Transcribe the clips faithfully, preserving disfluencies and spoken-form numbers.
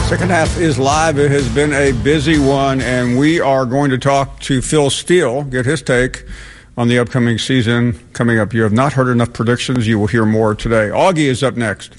Second half is live. It has been a busy one, and we are going to talk to Phil Steele, get his take on the upcoming season coming up. You have not heard enough predictions. You will hear more today. Augie is up next.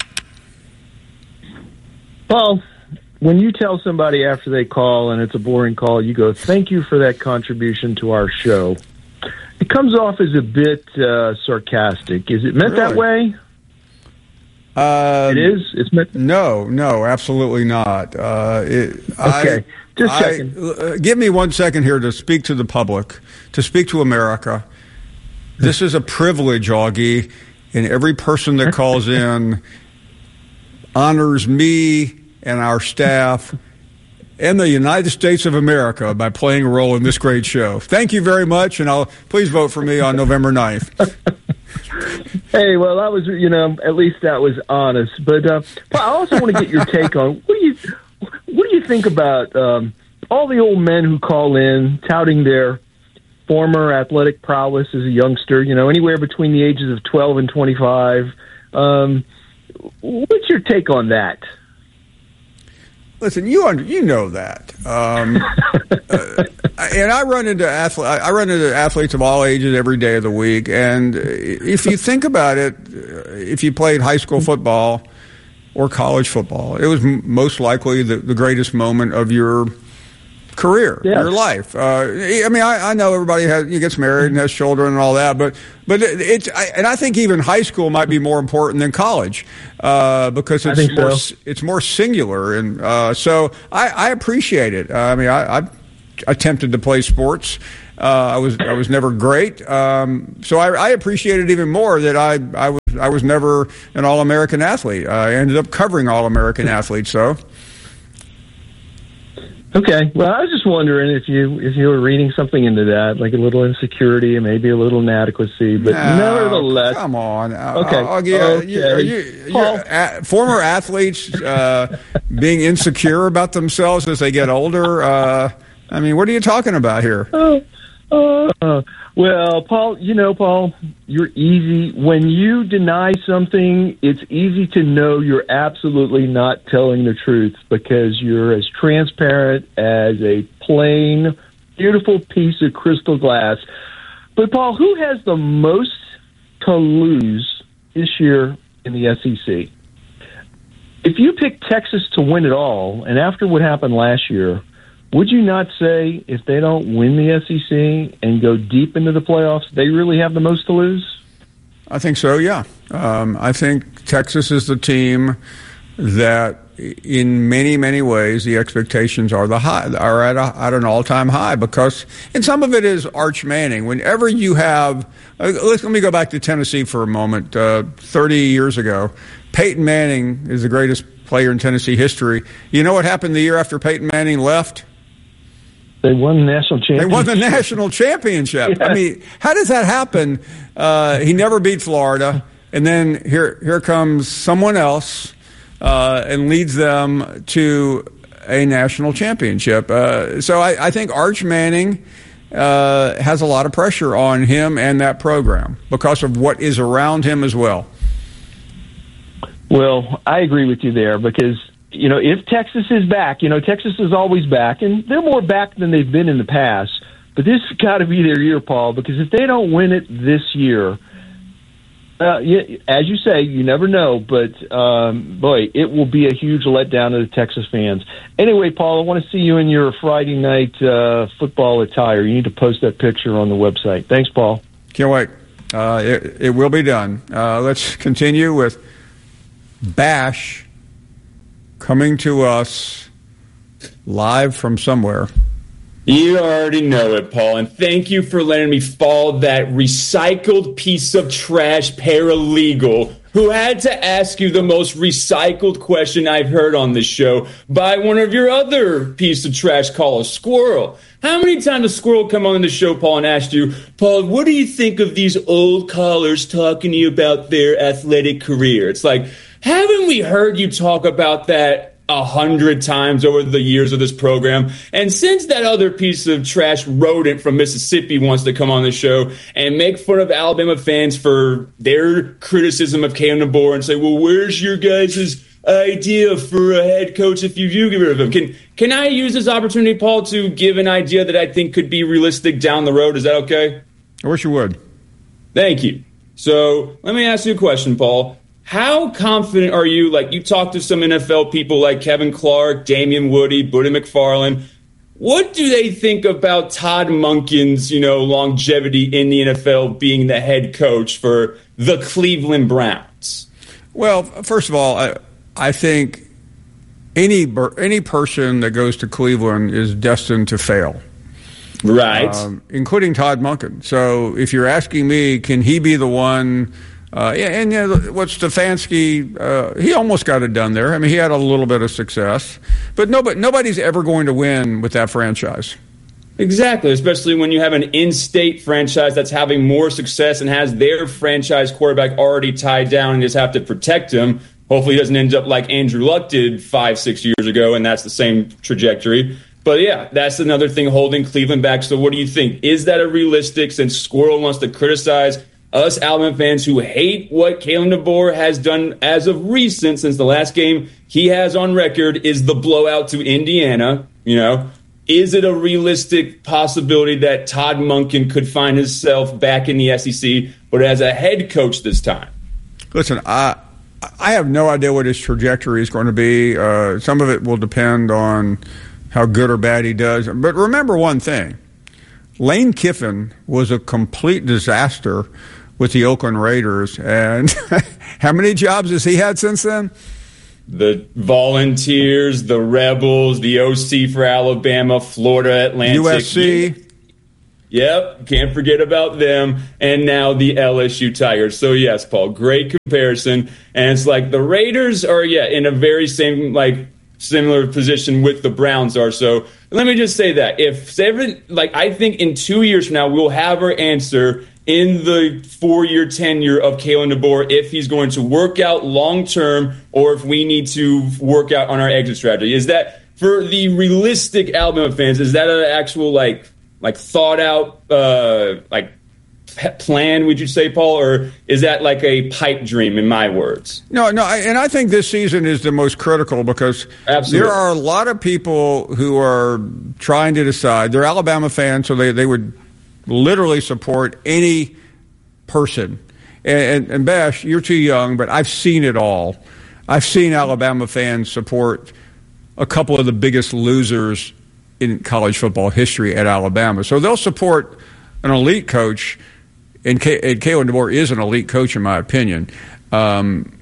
Paul, when you tell somebody after they call and it's a boring call, you go, thank you for that contribution to our show. It comes off as a bit uh, sarcastic. Is it meant Really? that way? Uh, it is? It's meant. No, no, absolutely not. Uh, it, Okay, I, just I, checking. uh, give me one second here to speak to the public, to speak to America. This is a privilege, Augie, and every person that calls in honors me and our staff and the United States of America by playing a role in this great show. Thank you very much, and I'll please vote for me on November ninth. Hey, well, that was, you know, at least that was honest. But uh, I also want to get your take on what do you what do you think about um, all the old men who call in touting their former athletic prowess as a youngster? You know, anywhere between the ages of twelve and twenty-five. Um, what's your take on that? Listen, you under, you know that, um, uh, and I run into athlete, I run into athletes of all ages every day of the week. And if you think about it, if you played high school football or college football, it was m- most likely the, the greatest moment of your career, Yes. your life. Uh, I mean, I, I know everybody has, you gets married and has children and all that, but but it, it's I, and I think even high school might be more important than college uh, because I it's think more so. it's more singular, and uh, so I, I appreciate it. Uh, I mean, I, I attempted to play sports. Uh, I was I was never great, um, so I, I appreciate it even more that I I was I was never an All-American athlete. Uh, I ended up covering All-American athletes, so. Okay, well, I was just wondering if you if you were reading something into that, like a little insecurity and maybe a little inadequacy, but No, nevertheless. come on. Okay, Uh, Augie, uh, okay. you, are you, Paul. you're a, former athletes uh, being insecure about themselves as they get older. Uh, I mean, what are you talking about here? Uh, uh, well, Paul, you know, Paul, you're easy. When you deny something, it's easy to know you're absolutely not telling the truth because you're as transparent as a plain, beautiful piece of crystal glass. But, Paul, who has the most to lose this year in the S E C? If you pick Texas to win it all, and after what happened last year, would you not say if they don't win the S E C and go deep into the playoffs, they really have the most to lose? I think so, yeah. Um, I think Texas is the team that, in many, many ways, the expectations are the high are at, a, at an all-time high because, and some of it is Arch Manning. Whenever you have, uh, let, let me go back to Tennessee for a moment. Uh, Thirty years ago, Peyton Manning is the greatest player in Tennessee history. You know what happened the year after Peyton Manning left? They won the national championship. They won the national championship. Yeah. I mean, how does that happen? Uh, he never beat Florida, and then here here comes someone else uh, and leads them to a national championship. Uh, so I, I think Arch Manning uh, has a lot of pressure on him and that program because of what is around him as well. Well, I agree with you there because, you know, if Texas is back, you know, Texas is always back, and they're more back than they've been in the past. But this has got to be their year, Paul, because if they don't win it this year, uh, yeah, as you say, you never know. But, um, boy, it will be a huge letdown to the Texas fans. Anyway, Paul, I want to see you in your Friday night uh, football attire. You need to post that picture on the website. Thanks, Paul. Can't wait. Uh, it, it will be done. Uh, let's continue with Bash coming to us live from somewhere. You already know it, Paul, and thank you for letting me follow that recycled piece of trash paralegal who had to ask you the most recycled question I've heard on this show by one of your other piece of trash callers, Squirrel. How many times does Squirrel come on the show, Paul, and ask you, Paul, what do you think of these old callers talking to you about their athletic career? It's like, haven't we heard you talk about that a hundred times over the years of this program? And since that other piece of trash rodent from Mississippi wants to come on the show and make fun of Alabama fans for their criticism of Kalen DeBoer and say, well, where's your guys' idea for a head coach if you do get rid of him. Can can I use this opportunity, Paul, to give an idea that I think could be realistic down the road? Is that okay? I wish you would. Thank you. So let me ask you a question, Paul. How confident are you, like you talked to some N F L people like Kevin Clark, Damian Woody, Buddy McFarland. What do they think about Todd Monken's, you know, longevity in the N F L being the head coach for the Cleveland Browns? Well, first of all, I, I think any any person that goes to Cleveland is destined to fail. Right. Um, including Todd Monken. So if you're asking me, can he be the one? Uh, and you know, what Stefanski, uh, he almost got it done there. I mean, he had a little bit of success. But nobody, nobody's ever going to win with that franchise. Exactly, especially when you have an in-state franchise that's having more success and has their franchise quarterback already tied down and just have to protect him. Hopefully he doesn't end up like Andrew Luck did five, six years ago, and that's the same trajectory. But, yeah, that's another thing holding Cleveland back. So what do you think? Is that a realistic, since Squirrel wants to criticize us Alabama fans who hate what Kalen DeBoer has done as of recent, since the last game he has on record is the blowout to Indiana, you know? Is it a realistic possibility that Todd Monken could find himself back in the S E C, but as a head coach this time? Listen, I I have no idea what his trajectory is going to be. Uh, some of it will depend on how good or bad he does. But remember one thing. Lane Kiffin was a complete disaster with the Oakland Raiders. And how many jobs has he had since then? The Volunteers, the Rebels, the O C for Alabama, Florida Atlantic. U S C. Yep, can't forget about them. And now the L S U Tigers. So, yes, Paul, great comparison. And it's like the Raiders are, yeah, in a very same, like, similar position with the Browns are. So let me just say that. If, seven, like, I think in two years from now, we'll have our answer in the four-year tenure of Kalen DeBoer if he's going to work out long-term or if we need to work out on our exit strategy. Is that, for the realistic Alabama fans, is that an actual, like, like thought-out, uh, like, plan, would you say, Paul, or is that like a pipe dream, in my words? No, no, I, and I think this season is the most critical because Absolutely. There are a lot of people who are trying to decide. They're Alabama fans, so they, they would literally support any person. And, and, and Bash, you're too young, but I've seen it all. I've seen Alabama fans support a couple of the biggest losers in college football history at Alabama. So they'll support an elite coach, and, K- and Kalen DeBoer is an elite coach, in my opinion. Um,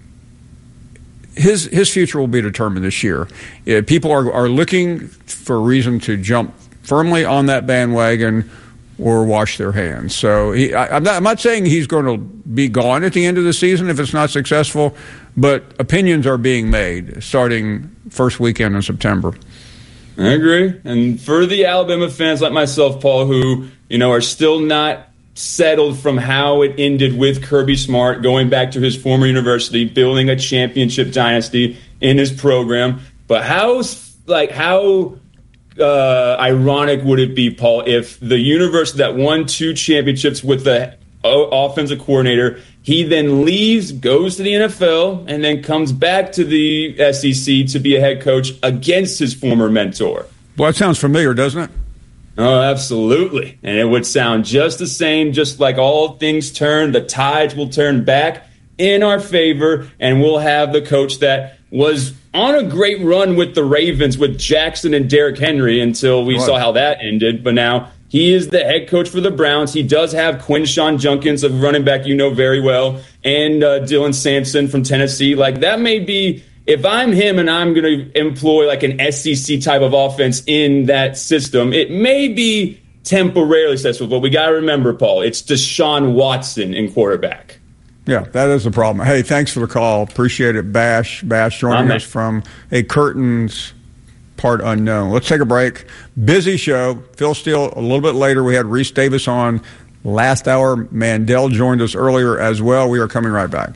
his his future will be determined this year. Uh, people are, are looking for a reason to jump firmly on that bandwagon or wash their hands. So he, I, I'm, not, I'm not saying he's going to be gone at the end of the season if it's not successful, but opinions are being made starting first weekend in September. I agree. And for the Alabama fans like myself, Paul, who, you know, are still not settled from how it ended with Kirby Smart, going back to his former university, building a championship dynasty in his program. But how, like, how uh, ironic would it be, Paul, if the university that won two championships with the offensive coordinator, he then leaves, goes to the N F L, and then comes back to the S E C to be a head coach against his former mentor? Well, that sounds familiar, doesn't it? Oh, absolutely. And it would sound just the same, just like all things turn, the tides will turn back in our favor, and we'll have the coach that was on a great run with the Ravens with Jackson and Derrick Henry until we right. saw how that ended. But now he is the head coach for the Browns. He does have Quinshon Judkins, a running back you know very well, and uh, Dylan Sampson from Tennessee. Like, that may be, if I'm him and I'm going to employ like an S E C type of offense in that system, it may be temporarily successful. But we got to remember, Paul, it's Deshaun Watson in quarterback. Yeah, that is the problem. Hey, thanks for the call. Appreciate it, Bash. Bash joining us from a curtains part unknown. Let's take a break. Busy show. Phil Steele a little bit later. We had Reese Davis on last hour. Mandel joined us earlier as well. We are coming right back.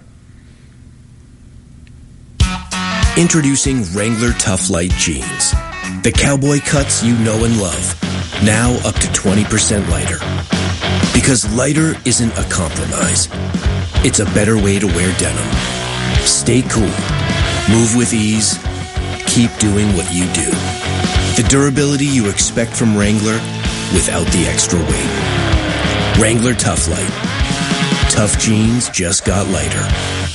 Introducing Wrangler Tough Light Jeans. The cowboy cuts you know and love. Now up to twenty percent lighter. Because lighter isn't a compromise. It's a better way to wear denim. Stay cool. Move with ease. Keep doing what you do. The durability you expect from Wrangler without the extra weight. Wrangler Tough Light. Tough jeans just got lighter.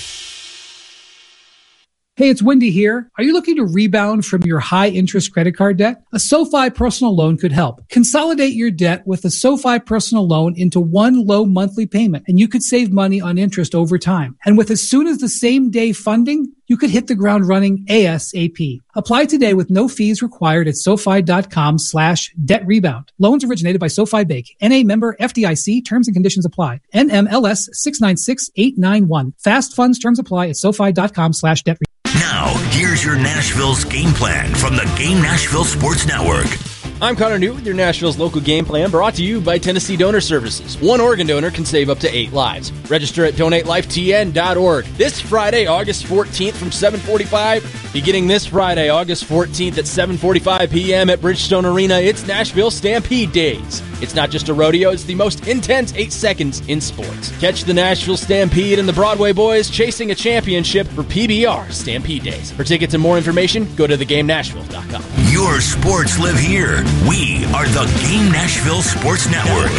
Hey, it's Wendy here. Are you looking to rebound from your high-interest credit card debt? A SoFi personal loan could help. Consolidate your debt with a SoFi personal loan into one low monthly payment, and you could save money on interest over time. And with as soon as the same day funding, you could hit the ground running ASAP. Apply today with no fees required at SoFi.com slash debt rebound. Loans originated by SoFi Bank. N A member F D I C. Terms and conditions apply. N M L S six nine six eight nine one. Fast funds terms apply at SoFi.com slash debt rebound. Now, here's your Nashville's game plan from the Game Nashville Sports Network. I'm Connor Newt with your Nashville's local game plan, brought to you by Tennessee Donor Services. One organ donor can save up to eight lives. Register at donate life T N dot org. This Friday, August fourteenth from seven forty-five. Beginning this Friday, August fourteenth at seven forty-five p.m. at Bridgestone Arena, it's Nashville Stampede Days. It's not just a rodeo, it's the most intense eight seconds in sports. Catch the Nashville Stampede and the Broadway Boys chasing a championship for P B R Stampede Days. For tickets and more information, go to the game nashville dot com. Your sports live here. We are the Game Nashville Sports Network.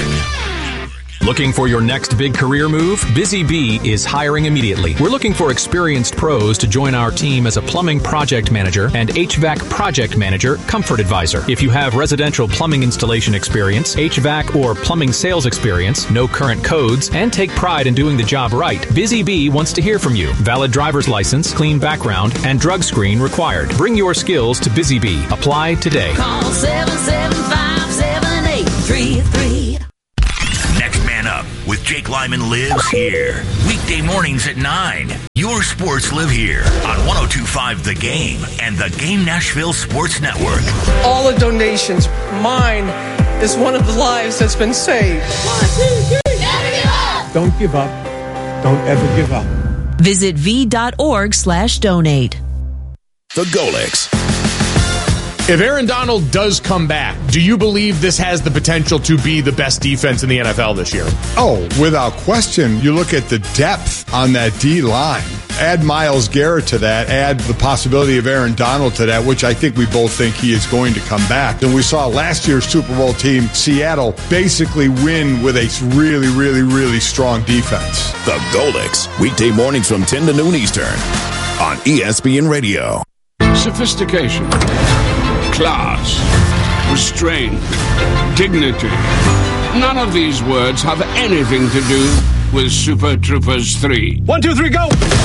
Looking for your next big career move? Busy Bee is hiring immediately. We're looking for experienced pros to join our team as a plumbing project manager and H V A C project manager, comfort advisor. If you have residential plumbing installation experience, H V A C or plumbing sales experience, no current codes, and take pride in doing the job right, Busy Bee wants to hear from you. Valid driver's license, clean background, and drug screen required. Bring your skills to Busy Bee. Apply today. Call seven seven five, seven eight three three. Next Man Up with Jake Lyman lives here. Weekday mornings at nine. Your sports live here on one oh two point five The Game and the Game Nashville Sports Network. All the donations, mine is one of the lives that's been saved. One, two, three, never give up. Don't give up. Don't ever give up. Visit v.org slash donate. The Golix. If Aaron Donald does come back, do you believe this has the potential to be the best defense in the N F L this year? Oh, without question. You look at the depth on that D-line. Add Myles Garrett to that. Add the possibility of Aaron Donald to that, which I think we both think he is going to come back. And we saw last year's Super Bowl team, Seattle, basically win with a really, really, really strong defense. The Golix. Weekday mornings from ten to noon Eastern on E S P N Radio. Sophistication. Class, restraint, dignity. None of these words have anything to do with Super Troopers three. One, two, three, go!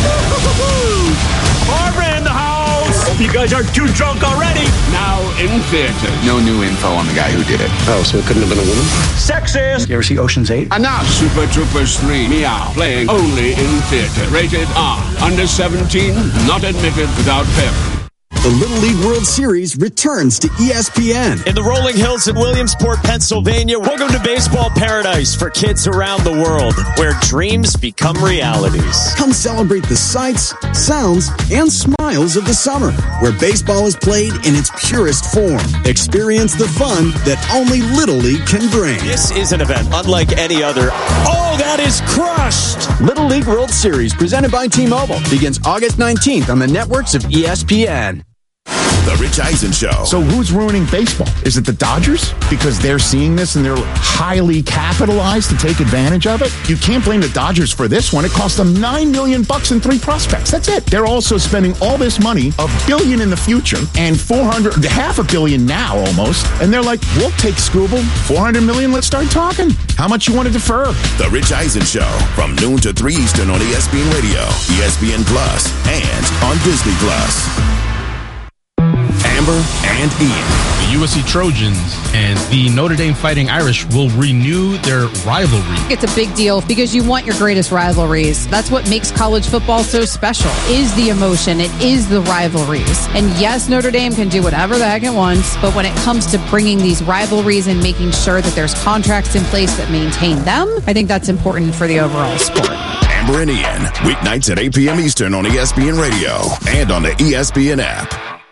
Barbara in the house! You guys are too drunk already! Now in theaters. No new info on the guy who did it. Oh, so it couldn't have been a woman? Sexist! You ever see Ocean's eight? Enough! Super Troopers three, Meow, playing only in theater. Rated R. Under seventeen, not admitted without parents. The Little League World Series returns to E S P N. In the rolling hills in Williamsport, Pennsylvania, welcome to baseball paradise for kids around the world, where dreams become realities. Come celebrate the sights, sounds, and smiles of the summer, where baseball is played in its purest form. Experience the fun that only Little League can bring. This is an event unlike any other. Oh, that is crushed! Little League World Series, presented by T-Mobile, begins August nineteenth on the networks of E S P N. The Rich Eisen Show. So who's ruining baseball? Is it the Dodgers? Because they're seeing this and they're highly capitalized to take advantage of it? You can't blame the Dodgers for this one. It cost them nine million bucks and three prospects. That's it. They're also spending all this money, a billion in the future and four hundred, half a billion now almost. And they're like, we'll take Scooble, four hundred million. Let's start talking. How much you want to defer? The Rich Eisen Show from noon to three Eastern on E S P N Radio, E S P N Plus, and on Disney Plus. Amber and Ian. The U S C Trojans and the Notre Dame Fighting Irish will renew their rivalry. It's a big deal because you want your greatest rivalries. That's what makes college football so special, is the emotion. It is the rivalries. And yes, Notre Dame can do whatever the heck it wants, but when it comes to bringing these rivalries and making sure that there's contracts in place that maintain them, I think that's important for the overall sport. Amber and Ian, weeknights at eight p.m. Eastern on E S P N Radio and on the E S P N app.